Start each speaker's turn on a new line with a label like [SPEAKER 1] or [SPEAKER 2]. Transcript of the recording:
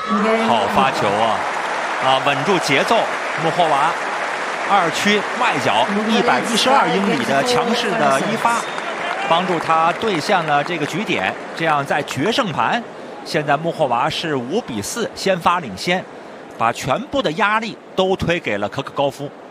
[SPEAKER 1] 好发球稳住节奏。穆霍娃2区外角112英里的强势的一发，帮助他对向了这个局点。这样在决胜盘，现在穆霍娃是5比4先发领先，把全部的压力都推给了可可高夫。